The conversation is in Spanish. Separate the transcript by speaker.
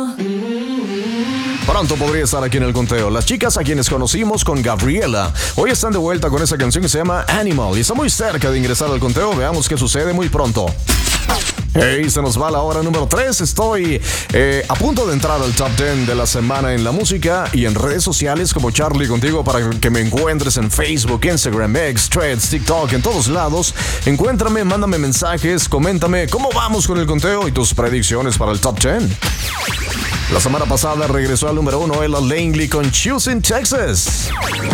Speaker 1: Pronto podría estar aquí en el conteo. Las chicas a quienes conocimos con Gabriela hoy están de vuelta con esa canción que se llama Animal y está muy cerca de ingresar al conteo. Veamos qué sucede muy pronto. Hey, se nos va la hora número 3. Estoy a punto de entrar al top 10 de la semana en la música y en redes sociales como Charlie Contigo para que me encuentres en Facebook, Instagram, X, Threads, TikTok, en todos lados. Encuéntrame, mándame mensajes, coméntame cómo vamos con el conteo y tus predicciones para el top 10. La semana pasada regresó al número 1 Ella Langley con Choosing Texas.